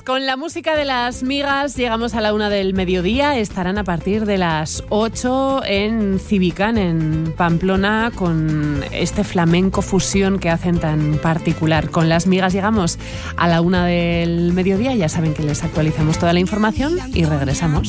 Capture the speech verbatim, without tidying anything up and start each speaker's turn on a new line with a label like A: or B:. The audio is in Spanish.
A: con la música de Las Migas llegamos a la una del mediodía. Estarán a partir de las ocho en Civicán, en Pamplona, con este flamenco fusión que hacen tan particular. Con Las Migas llegamos a la una del mediodía. Ya saben que les actualizamos toda la información y regresamos.